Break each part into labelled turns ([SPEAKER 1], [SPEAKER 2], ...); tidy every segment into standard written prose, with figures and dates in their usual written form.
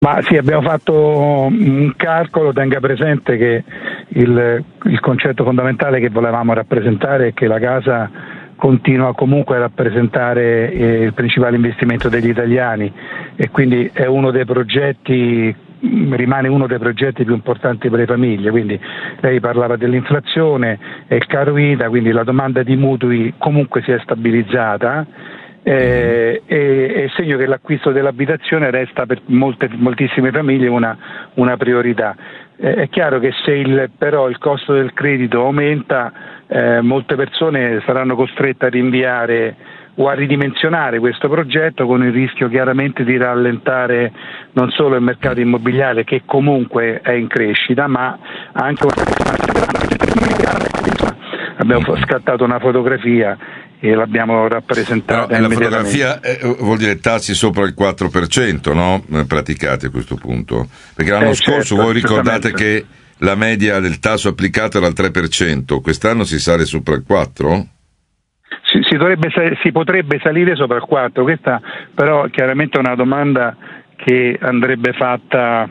[SPEAKER 1] Ma sì, abbiamo fatto un calcolo. Tenga presente che il concetto fondamentale che volevamo rappresentare è che la casa continua comunque a rappresentare il principale investimento degli italiani, e quindi è rimane uno dei progetti più importanti per le famiglie. Quindi lei parlava dell'inflazione e il caro vita, quindi la domanda di mutui comunque si è stabilizzata, è segno che l'acquisto dell'abitazione resta per moltissime famiglie una priorità. È chiaro che se però il costo del credito aumenta, molte persone saranno costrette a rinviare o a ridimensionare questo progetto, con il rischio chiaramente di rallentare non solo il mercato immobiliare, che comunque è in crescita, ma anche abbiamo scattato una fotografia e l'abbiamo rappresentata.
[SPEAKER 2] La fotografia vuol dire tassi sopra il 4%, no? Praticati a questo punto, perché l'anno scorso voi ricordate che la media del tasso applicato era il 3%, quest'anno si sale sopra il 4%?
[SPEAKER 1] Si potrebbe salire sopra il 4%, questa però chiaramente è una domanda che andrebbe fatta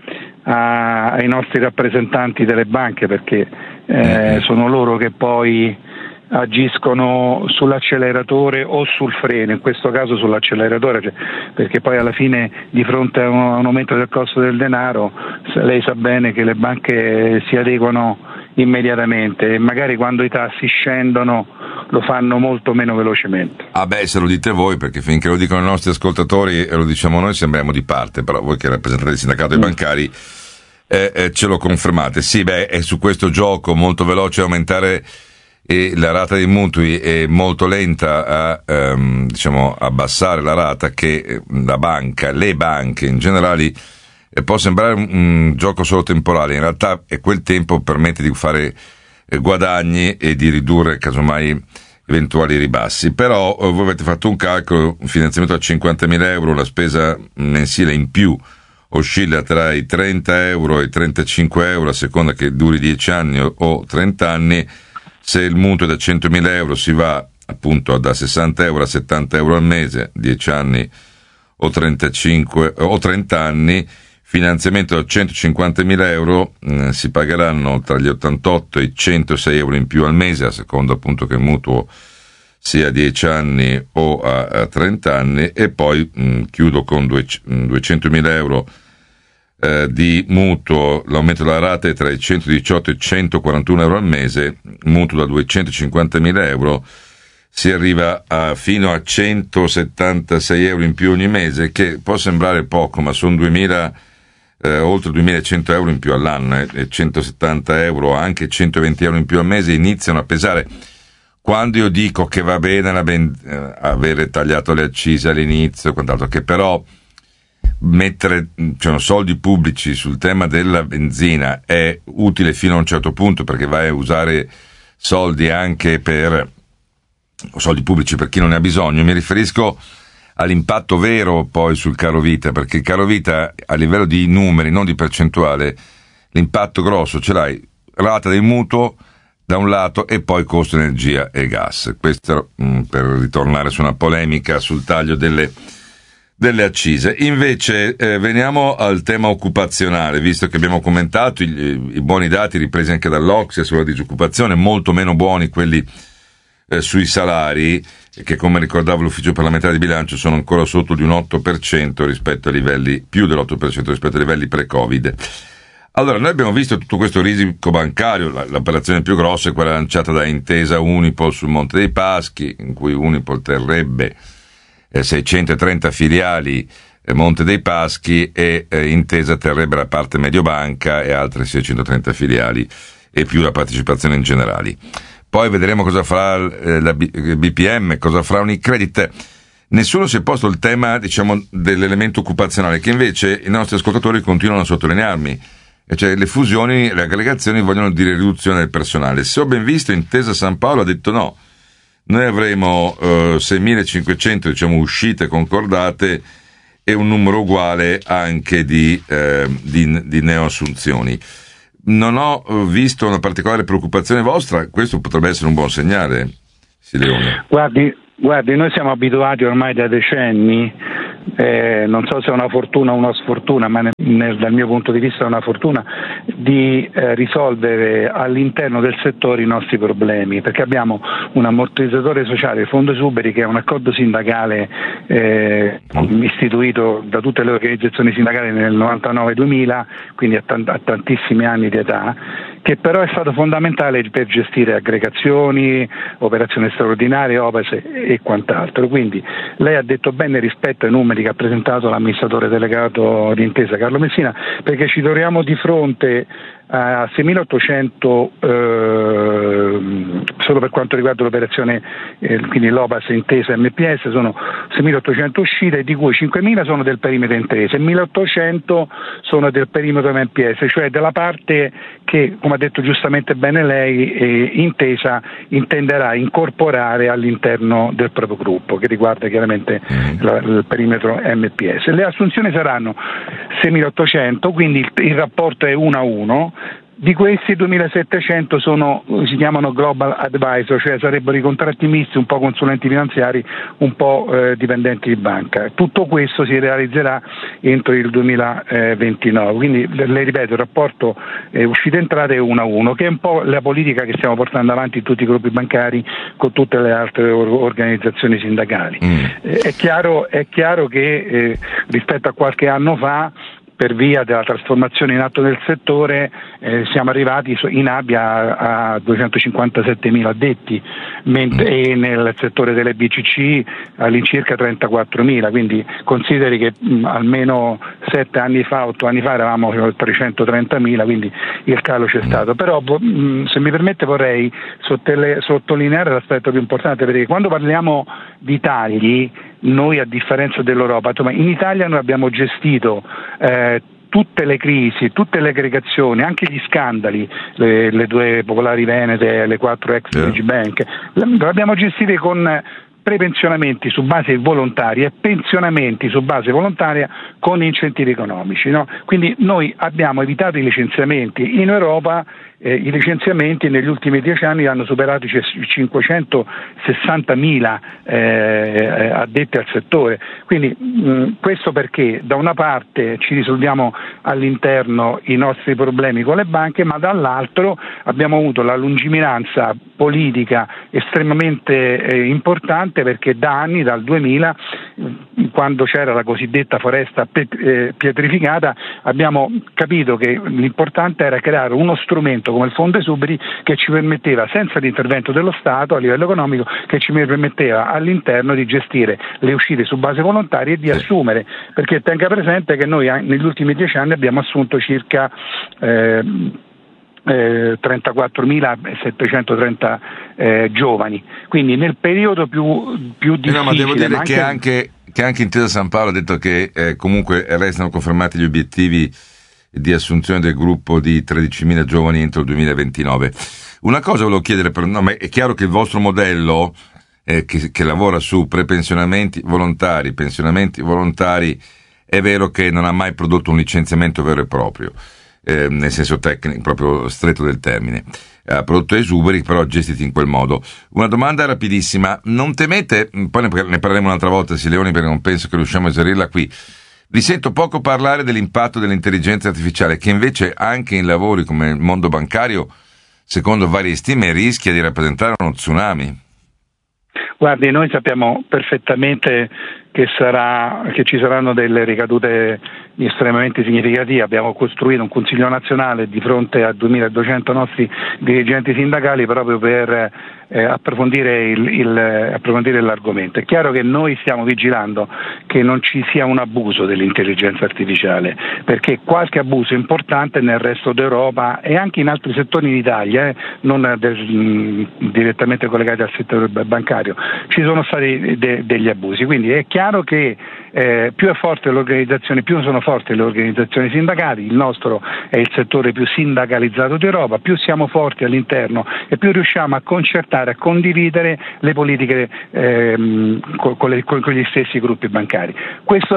[SPEAKER 1] ai nostri rappresentanti delle banche, perché sono loro che poi agiscono sull'acceleratore o sul freno, in questo caso sull'acceleratore, perché poi alla fine di fronte a un aumento del costo del denaro lei sa bene che le banche si adeguano immediatamente, e magari quando i tassi scendono lo fanno molto meno velocemente.
[SPEAKER 2] Se lo dite voi, perché finché lo dicono i nostri ascoltatori e lo diciamo noi sembriamo di parte, però voi che rappresentate il sindacato dei bancari ce lo confermate. Sì, è su questo gioco molto veloce aumentare la rata dei mutui è molto lenta a abbassare la rata, che le banche in generale può sembrare un gioco solo temporale, in realtà quel tempo permette di fare guadagni e di ridurre casomai eventuali ribassi. Però voi avete fatto un calcolo, un finanziamento a 50.000 euro, la spesa mensile in più oscilla tra i 30 euro e i 35 euro a seconda che duri 10 anni o 30 anni. Se il mutuo è da 100.000 euro si va appunto da 60 euro a 70 euro al mese, 10 anni o 35 o 30 anni. Finanziamento da 150.000 euro, si pagheranno tra gli 88 e i 106 euro in più al mese, a seconda appunto che il mutuo sia a 10 anni o a 30 anni, e poi chiudo con 200.000 euro di mutuo. L'aumento della rata è tra i 118 e i 141 euro al mese, mutuo da 250.000 euro si arriva fino a 176 euro in più ogni mese, che può sembrare poco, ma sono oltre 2.100 euro in più all'anno, e 170 euro, anche 120 euro in più al mese iniziano a pesare. Quando io dico che va bene avere tagliato le accise all'inizio, quant'altro, che però mettere soldi pubblici sul tema della benzina è utile fino a un certo punto, perché vai a usare soldi anche soldi pubblici per chi non ne ha bisogno. Mi riferisco all'impatto vero poi sul caro vita, perché il caro vita a livello di numeri, non di percentuale, l'impatto grosso ce l'hai rata del mutuo da un lato e poi costo energia e gas. Questo per ritornare su una polemica sul taglio delle accise. Invece veniamo al tema occupazionale, visto che abbiamo commentato i buoni dati ripresi anche dall'Ocse sulla disoccupazione, molto meno buoni quelli sui salari, che come ricordava l'ufficio parlamentare di bilancio sono ancora sotto di un 8% rispetto ai livelli, più dell'8% rispetto ai livelli pre-Covid. Allora, noi abbiamo visto tutto questo risico bancario, l'operazione più grossa è quella lanciata da Intesa Unipol sul Monte dei Paschi, in cui Unipol terrebbe 630 filiali Monte dei Paschi e Intesa terrebbe la parte Mediobanca e altre 630 filiali e più la partecipazione in generali. Poi vedremo cosa farà la BPM, cosa farà Unicredit. Nessuno si è posto il tema, dell'elemento occupazionale, che invece i nostri ascoltatori continuano a sottolinearmi. Cioè, le fusioni, le aggregazioni vogliono dire riduzione del personale. Se ho ben visto, Intesa San Paolo ha detto no. Noi avremo 6.500 uscite concordate e un numero uguale anche di neoassunzioni. Non ho visto una particolare preoccupazione vostra, questo potrebbe essere un buon segnale, Sileone.
[SPEAKER 1] Guardi, noi siamo abituati ormai da decenni non so se è una fortuna o una sfortuna, ma dal mio punto di vista è una fortuna, di risolvere all'interno del settore i nostri problemi, perché abbiamo un ammortizzatore sociale, il Fondo Esuberi, che è un accordo sindacale istituito da tutte le organizzazioni sindacali nel 99-2000, quindi a tantissimi anni di età, che però è stato fondamentale per gestire aggregazioni, operazioni straordinarie, OPAS e quant'altro. Quindi lei ha detto bene rispetto ai numeri che ha presentato l'amministratore delegato di Intesa Carlo Messina, perché ci troviamo di fronte a 6.800 solo per quanto riguarda l'operazione, quindi l'OPAS, Intesa, MPS, sono 6.800 uscite, di cui 5.000 sono del perimetro Intesa e 1.800 sono del perimetro MPS, cioè della parte che, come ha detto giustamente bene lei, Intesa intenderà incorporare all'interno del proprio gruppo, che riguarda chiaramente il perimetro MPS. Le assunzioni saranno 6.800, quindi il rapporto è 1 a 1. Di questi 2.700 si chiamano Global Advisor, cioè sarebbero i contratti misti, un po' consulenti finanziari, un po' dipendenti di banca. Tutto questo si realizzerà entro il 2029, quindi le ripeto, il rapporto uscite-entrate è 1 a 1, che è un po' la politica che stiamo portando avanti in tutti i gruppi bancari con tutte le altre organizzazioni sindacali. È chiaro che rispetto a qualche anno fa, per via della trasformazione in atto del settore, siamo arrivati in Abbia a 257.000 addetti, e nel settore delle BCC all'incirca 34.000, quindi consideri che almeno 8 anni fa eravamo a 330.000, quindi il calo c'è stato. Però se mi permette vorrei sottolineare l'aspetto più importante, perché quando parliamo di tagli, noi, a differenza dell'Europa, in Italia noi abbiamo gestito tutte le crisi, tutte le aggregazioni, anche gli scandali, le 2 popolari venete, le 4 ex Bank, le abbiamo gestite con prepensionamenti su base volontaria e pensionamenti su base volontaria con incentivi economici, no? Quindi noi abbiamo evitato i licenziamenti. In Europa i licenziamenti negli ultimi 10 anni hanno superato i 560.000 addetti al settore. Quindi questo perché da una parte ci risolviamo all'interno i nostri problemi con le banche, ma dall'altro abbiamo avuto la lungimiranza politica estremamente importante, perché da anni, dal 2000, quando c'era la cosiddetta foresta pietrificata, abbiamo capito che l'importante era creare uno strumento come il Fondo Esuberi che ci permetteva, senza l'intervento dello Stato a livello economico, che ci permetteva all'interno di gestire le uscite su base volontaria e di assumere, perché tenga presente che noi negli ultimi 10 anni abbiamo assunto circa 34.730 giovani, quindi nel periodo più difficile.
[SPEAKER 2] No, ma devo dire che anche Intesa San Paolo ha detto che comunque restano confermati gli obiettivi di assunzione del gruppo di 13.000 giovani entro il 2029. Una cosa volevo chiedere, ma è chiaro che il vostro modello che lavora su prepensionamenti volontari, pensionamenti volontari, è vero che non ha mai prodotto un licenziamento vero e proprio, nel senso tecnico, proprio stretto del termine. Ha prodotto esuberi, però gestiti in quel modo. Una domanda rapidissima: non temete, poi ne parleremo un'altra volta, Sileoni, perché non penso che riusciamo a eserirla qui, vi sento poco parlare dell'impatto dell'intelligenza artificiale, che invece anche in lavori come il mondo bancario, secondo varie stime, rischia di rappresentare uno tsunami.
[SPEAKER 1] Guardi, noi sappiamo perfettamente che ci saranno delle ricadute estremamente significative. Abbiamo costruito un Consiglio nazionale di fronte a 2.200 nostri dirigenti sindacali proprio per approfondire l'argomento. È chiaro che noi stiamo vigilando che non ci sia un abuso dell'intelligenza artificiale, perché qualche abuso importante nel resto d'Europa e anche in altri settori in Italia, non direttamente collegati al settore bancario, ci sono stati degli abusi. Quindi è chiaro che più è forte l'organizzazione, più sono forti le organizzazioni sindacali, il nostro è il settore più sindacalizzato d'Europa, più siamo forti all'interno e più riusciamo a concertare, a condividere le politiche con gli stessi gruppi bancari. Questo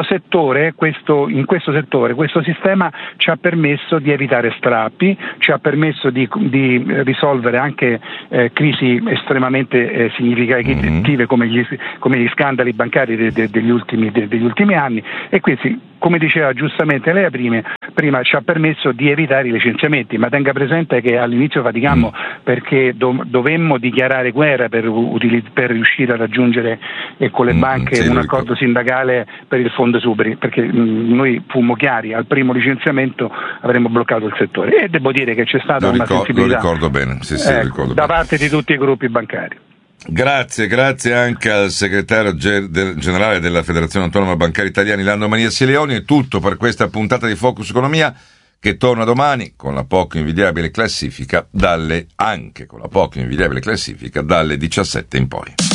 [SPEAKER 1] sistema ci ha permesso di evitare strappi, ci ha permesso di risolvere anche crisi estremamente significative come gli scandali bancari degli ultimi ultimi anni, e questi, come diceva giustamente lei prima ci ha permesso di evitare i licenziamenti, ma tenga presente che all'inizio faticammo perché dovemmo dichiarare guerra per riuscire a raggiungere con le banche un accordo sindacale per il fondo esuberi, perché noi fummo chiari: al primo licenziamento avremmo bloccato il settore, e devo dire che c'è stata una sensibilità,
[SPEAKER 2] lo ricordo bene, ricordo
[SPEAKER 1] da
[SPEAKER 2] bene,
[SPEAKER 1] parte di tutti i gruppi bancari.
[SPEAKER 2] Grazie anche al segretario generale della Federazione Autonoma Bancari Italiani, Lando Mania Sileoni. È tutto per questa puntata di Focus Economia, che torna domani con la poco invidiabile classifica dalle 17 in poi.